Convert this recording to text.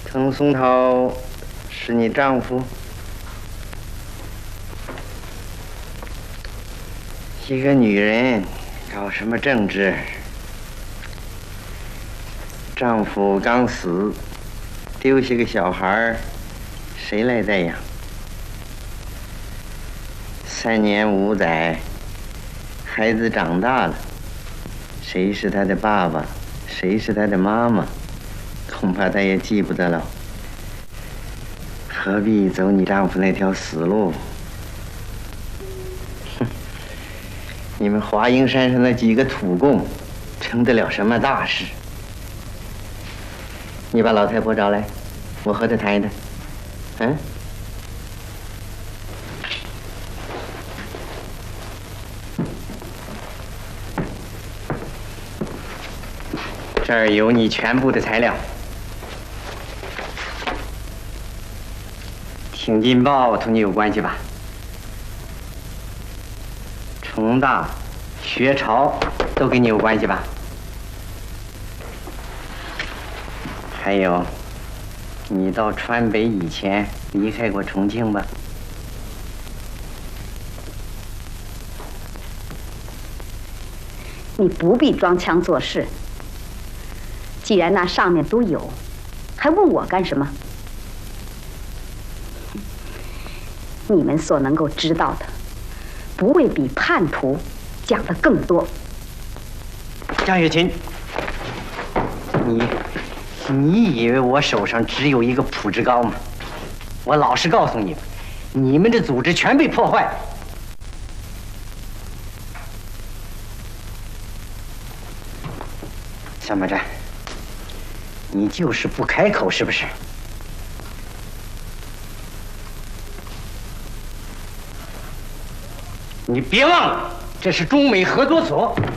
滕松涛是你丈夫？一个女人搞什么政治？丈夫刚死，丢下个小孩，谁来带养？3年5载，孩子长大了，谁是他的爸爸，谁是他的妈妈，恐怕他也记不得了。何必走你丈夫那条死路？哼，你们华阴山上那几个土共，成得了什么大事？你把老太婆找来，我和她谈一谈。嗯。这儿有你全部的材料。挺进报同你有关系吧？重大、学潮都跟你有关系吧？还有，你到川北以前离开过重庆吧？ 你不必装腔作势。既然那上面都有，还问我干什么？你们所能够知道的，不会比叛徒讲的更多。 张雪琴，你以为我手上只有一个普志高吗？我老实告诉你们，你们的组织全被破坏。小马战，你就是不开口，是不是？你别忘了，这是中美合作所。